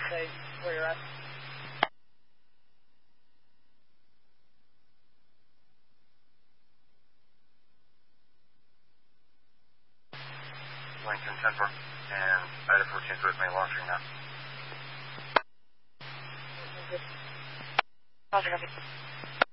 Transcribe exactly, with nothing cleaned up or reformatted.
say where you're at. Lincoln ten four and Beta fourteen with me launching now. Roger, copy.